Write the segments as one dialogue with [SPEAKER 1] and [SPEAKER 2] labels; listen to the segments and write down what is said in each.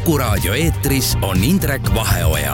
[SPEAKER 1] Kuku Raadio eetris on Indrek Vaheoja.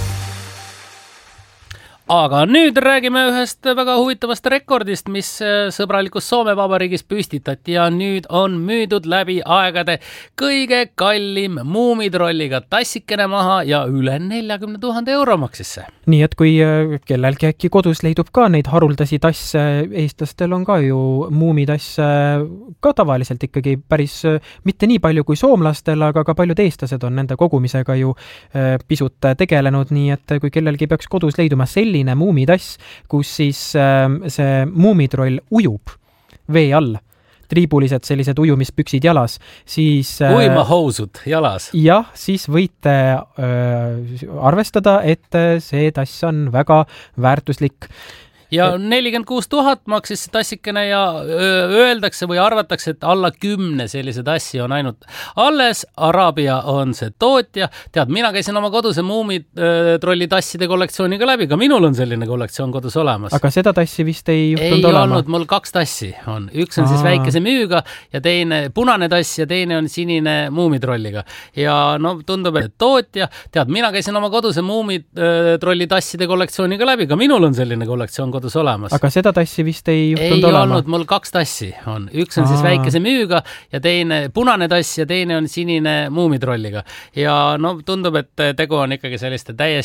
[SPEAKER 2] Aga nüüd räägime ühest väga huvitavast rekordist, mis sõbralikus Soome Vabariigis püstitati ja nüüd on müüdud läbi aegade kõige kallim muumitrolliga tassikene maha ja üle 40 000 euro maksis see.
[SPEAKER 3] Nii et kui kellelgi äkki kodus leidub ka neid haruldasi tasse, eestlastel on ka ju muumitasse ka tavaliselt ikkagi päris mitte nii palju kui soomlastel, aga ka paljud eestlased on nende kogumisega ju pisut tegelenud, nii et kui kellelgi peaks kodus leiduma selline muumitass, kus siis see muumitroll ujub vee all, triibulised sellised ujumispüksid jalas, siis
[SPEAKER 2] uimahousud jalas.
[SPEAKER 3] Jah, siis võite arvestada, et see tass on väga väärtuslik.
[SPEAKER 2] Ja 46 000 maksis see tassikene ja öeldakse või arvatakse, et alla 10 sellise tassi on ainult alles. Araabia on see tootja. Tead, mina käisin oma koduse muumitrolli tasside kollektsiooniga läbi, ka minul on selline kollektsioon kodus olemas.
[SPEAKER 3] Aga seda tassi vist ei juhtunud olema?
[SPEAKER 2] Ei olnud, mul 2 tassi on. Üks on siis väikese müüga ja teine punane tass ja teine on sinine muumitrolliga. Ja no tundub, et tootja. Tead, mina käisin oma koduse muumitrolli tasside kollektsiooniga läbi, ka minul on selline kollektsioon kodus olemas.
[SPEAKER 3] Aga seda tassi vist ei juhtunud olema?
[SPEAKER 2] Ei olnud, mul 2 tassi on. Üks on siis väikese müüga ja teine punane tass ja teine on sinine muumitrolliga. Ja no tundub, et tegu on ikkagi selliste täiesti